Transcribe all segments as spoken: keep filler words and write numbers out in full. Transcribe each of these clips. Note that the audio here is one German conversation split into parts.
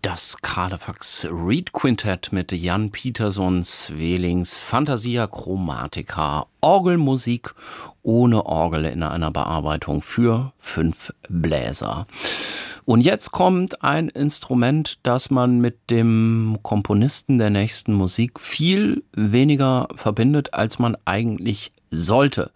Das Carlefax Reed Quintett mit Jan Pietersson Swelings Fantasia Chromatica. Orgelmusik ohne Orgel in einer Bearbeitung für fünf Bläser. Und jetzt kommt ein Instrument, das man mit dem Komponisten der nächsten Musik viel weniger verbindet, als man eigentlich sollte.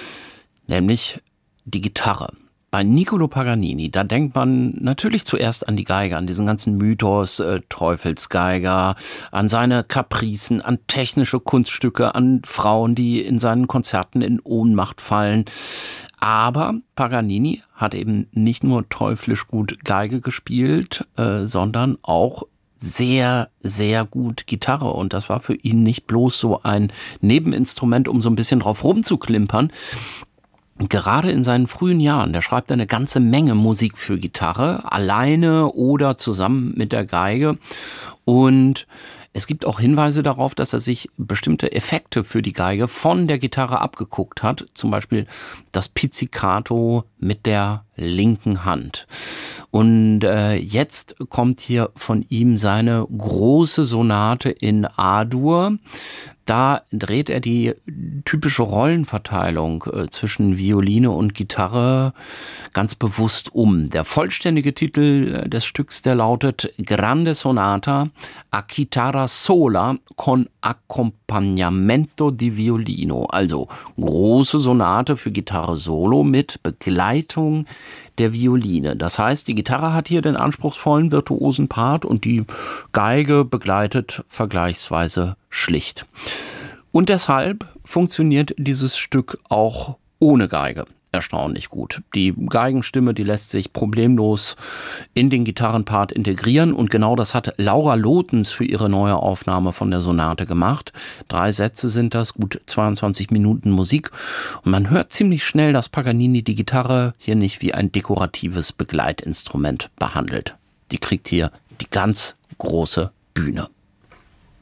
Nämlich die Gitarre. Bei Niccolò Paganini, da denkt man natürlich zuerst an die Geige, an diesen ganzen Mythos, äh, Teufelsgeiger, an seine Kapricen, an technische Kunststücke, an Frauen, die in seinen Konzerten in Ohnmacht fallen. Aber Paganini hat eben nicht nur teuflisch gut Geige gespielt, äh, sondern auch sehr, sehr gut Gitarre. Und das war für ihn nicht bloß so ein Nebeninstrument, um so ein bisschen drauf rumzuklimpern. Gerade in seinen frühen Jahren, der schreibt eine ganze Menge Musik für Gitarre, alleine oder zusammen mit der Geige. Und es gibt auch Hinweise darauf, dass er sich bestimmte Effekte für die Geige von der Gitarre abgeguckt hat. Zum Beispiel das Pizzicato mit der linken Hand. Und äh, jetzt kommt hier von ihm seine große Sonate in A-Dur. Da dreht er die typische Rollenverteilung äh, zwischen Violine und Gitarre ganz bewusst um. Der vollständige Titel des Stücks, der lautet Grande Sonata a chitarra sola con accompagnamento di violino. Also große Sonate für Gitarre solo mit Begleitung der Violine. Das heißt, die Gitarre hat hier den anspruchsvollen virtuosen Part und die Geige begleitet vergleichsweise schlicht. Und deshalb funktioniert dieses Stück auch ohne Geige erstaunlich gut. Die Geigenstimme, die lässt sich problemlos in den Gitarrenpart integrieren und genau das hat Laura Lotens für ihre neue Aufnahme von der Sonate gemacht. Drei Sätze sind das, gut zweiundzwanzig Minuten Musik und man hört ziemlich schnell, dass Paganini die Gitarre hier nicht wie ein dekoratives Begleitinstrument behandelt. Die kriegt hier die ganz große Bühne.